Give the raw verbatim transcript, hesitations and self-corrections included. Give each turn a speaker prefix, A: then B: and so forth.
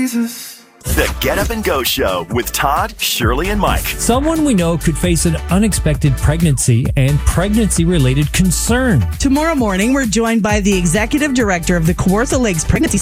A: Jesus.
B: The Get Up and Go Show with Todd, Shirley, and Mike.
C: Someone we know could face an unexpected pregnancy and pregnancy-related concern.
D: Tomorrow morning, we're joined by the executive director of the Kawartha Lakes Pregnancy